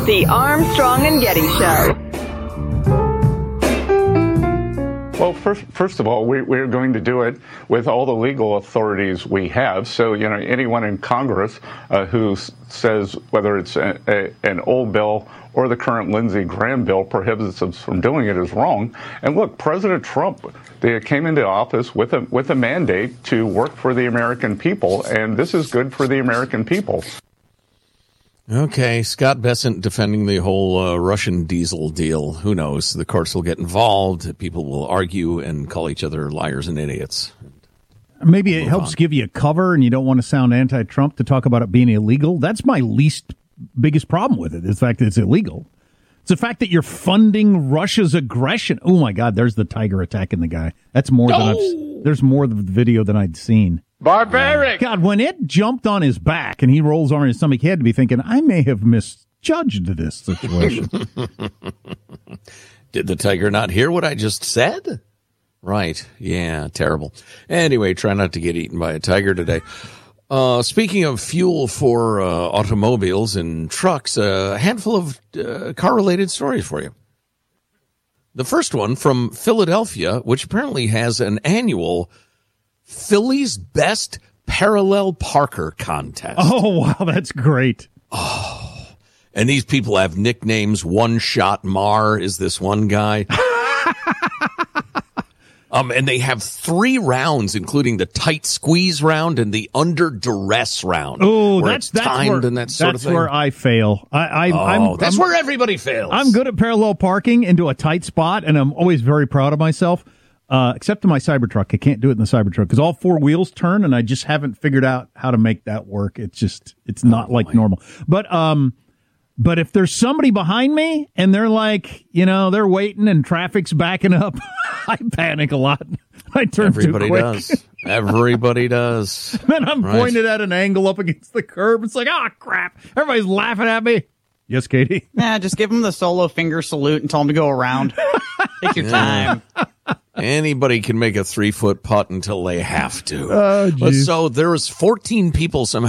The Armstrong and Getty Show. Well, first of all, we're going to do it with all the legal authorities we have. So, anyone in Congress who says whether it's an old bill or the current Lindsey Graham bill prohibits us from doing it is wrong. And look, President Trump, they came into office with a mandate to work for the American people, and this is good for the American people. Okay, Scott Bessent defending the whole Russian diesel deal. Who knows? The courts will get involved. People will argue and call each other liars and idiots. Maybe it helps give you a cover and you don't want to sound anti-Trump to talk about it being illegal. That's my biggest problem with it, is the fact that it's illegal. It's the fact that you're funding Russia's aggression. Oh, my God, there's the tiger attacking the guy. That's more than there's more of the video than I'd seen. Barbaric! God, when it jumped on his back and he rolls over his stomach, he had to be thinking, I may have misjudged this situation. Did the tiger not hear what I just said? Right. Yeah, terrible. Anyway, try not to get eaten by a tiger today. Speaking of fuel for automobiles and trucks, a handful of car-related stories for you. The first one from Philadelphia, which apparently has an annual Philly's Best Parallel Parker contest. Oh, wow, that's great. Oh, and these people have nicknames. One Shot Mar is this one guy. And they have 3 rounds, including the tight squeeze round and the under duress round. Oh, that's timed where, and that sort of thing. That's where I fail. That's where everybody fails. I'm good at parallel parking into a tight spot, and I'm always very proud of myself. Except in my Cybertruck. I can't do it in the Cybertruck because all 4 wheels turn, and I just haven't figured out how to make that work. It's not like normal. But if there's somebody behind me and they're like, they're waiting and traffic's backing up, I panic a lot. I turn too quick. Everybody does. Then I'm pointed at an angle up against the curb. It's like, crap. Everybody's laughing at me. Yes, Katie? Just give them the solo finger salute and tell them to go around. Take your time. Anybody can make a 3-foot putt until they have to. Oh, so there was 14 people somehow